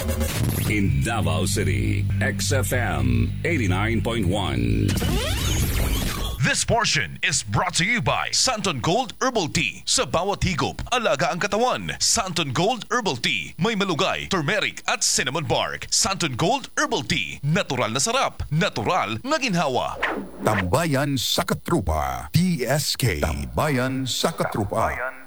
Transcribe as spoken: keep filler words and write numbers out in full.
In Davao City, X F M eighty-nine point one. This portion is brought to you by Santon Gold Herbal Tea. Sa bawat higop, alaga ang katawan. Santon Gold Herbal Tea. May malugay, turmeric at cinnamon bark. Santon Gold Herbal Tea. Natural na sarap. Natural na ginhawa. Tambayan sa Katrupa. T S K. Tambayan sa Katrupa.